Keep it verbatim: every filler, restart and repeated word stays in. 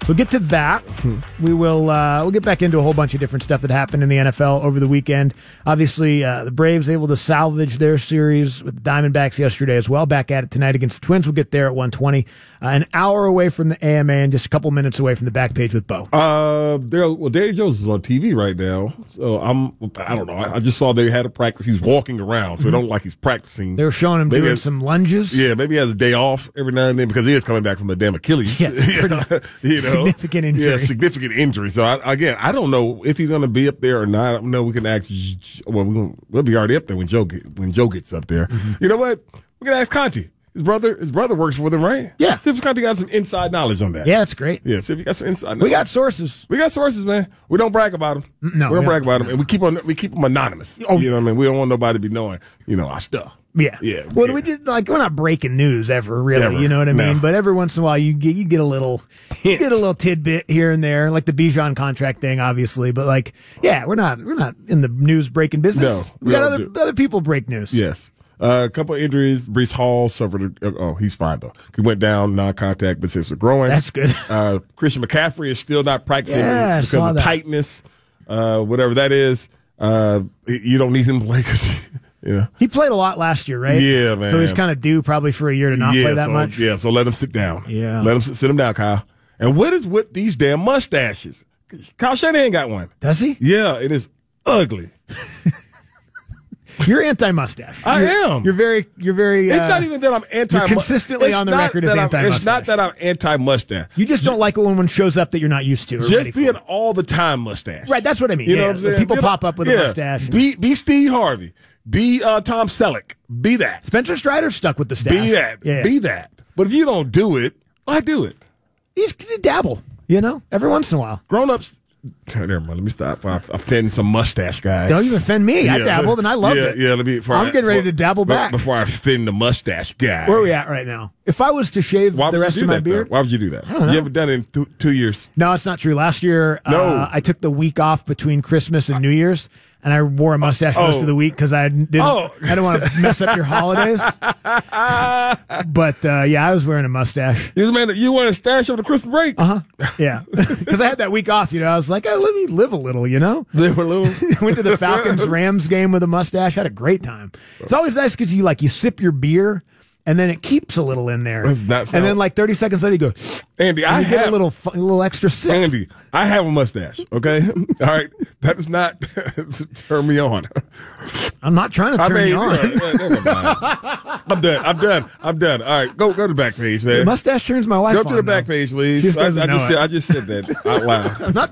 We'll get to that. We will uh, we'll get back into a whole bunch of different stuff that happened in the N F L over the weekend. Obviously, uh, the Braves able to salvage their series with the Diamondbacks yesterday as well. Back at it tonight against the Twins. We'll get there at one twenty. Uh, an hour away from the A M A and just a couple minutes away from the back page with Bo. Uh, there, well, Danny Jones is on T V right now. So I'm, I don't know. I, I just saw they had a practice. He's walking around, so mm-hmm. it don't like he's practicing. They were showing him maybe doing has, some lunges. Yeah, maybe he has a day off every now and then because he is coming back from a damn Achilles. Yeah, you know, significant injury. Yeah, significant injury. So I, again, I don't know if he's going to be up there or not. I don't know. We can ask. Well, we can, we'll be already up there when Joe get, when Joe gets up there. Mm-hmm. You know what? We can ask Conti. His brother, his brother works with him, right? Yeah. See if Conti got some inside knowledge on that. Yeah, that's great. Yeah, see if you got some inside knowledge. We got sources. We got sources, man. We don't brag about them. No, we don't no, brag about them, no. and we keep on we keep them anonymous. Oh, you know what I mean? We don't want nobody to be knowing, you know, our stuff. Yeah, yeah. Well, yeah. we just like we're not breaking news ever, really. Never. You know what I mean? No. But every once in a while, you get you get a little you get a little tidbit here and there, like the Bijan contract thing, obviously. But like, yeah, we're not we're not in the news breaking business. No, we, we got don't other do. other people break news. Yes. Uh, a couple of injuries. Breece Hall suffered. A, oh, he's fine though. He went down non-contact, but since we're growing, that's good. uh, Christian McCaffrey is still not practicing yeah, because of that. tightness, uh, whatever that is. Uh, you don't need him to play because. Yeah. He played a lot last year, right? Yeah, man. So he's kind of due probably for a year to not yeah, play that so, much. Yeah, so let him sit down. Yeah. Let him sit, sit him down, Kyle. And what is with these damn mustaches? Kyle Shanahan got one. Does he? Yeah, it is ugly. You're anti-mustache. I you're, am. You're very, you're very. Uh, it's not even that I'm anti. You're consistently it's on the not record as that I'm- anti-mustache. It's not that I'm anti-mustache. You just don't like it when one shows up that you're not used to. Or ready Just for. being all the time mustache. Right, that's what I mean. You yeah, know what I'm saying? People You pop know, up with yeah. a mustache. And Be be Steve Harvey. Be uh, Tom Selleck. Be that. Spencer Strider stuck with the staff. Be that. Yeah. Be that. But if you don't do it, why do it? You just dabble, you know, every once in a while. Grown ups. Never mind. Let me stop. I offend some mustache guys. Don't even offend me. I Yeah, dabbled and I loved yeah, it. Yeah, let me. I'm I, getting ready for, to dabble back. Before I offend the mustache guy. Where are we at right now? If I was to shave Why the would rest you do of my that, beard. though? Why would you do that? I don't know. You haven't done it in two, two years. No, it's not true. Last year, No. uh, I took the week off between Christmas and New Year's. And I wore a mustache Oh. most of the week because I didn't. Oh. I didn't want to mess up your holidays. But uh, yeah, I was wearing a mustache. You man, you want a stash over the Christmas break? Uh huh. Yeah, because I had that week off. You know, I was like, oh, let me live a little. You know, Live a little. went to the Falcons Rams game with a mustache. Had a great time. It's always nice because you like you sip your beer. And then it keeps a little in there. That's not and then like thirty seconds later, you go, Andy, and I you get have a little, fu- a little extra sip. Andy, I have a mustache. Okay, all right. That does not turn me on. I'm not trying to turn I mean, you on. uh, never mind. I'm done. I'm done. I'm done. All right, go go to the back page, man. The mustache turns my wife Go on. to the back though. page, please. She just I, doesn't I know just it. said, I just said that out loud. I'm not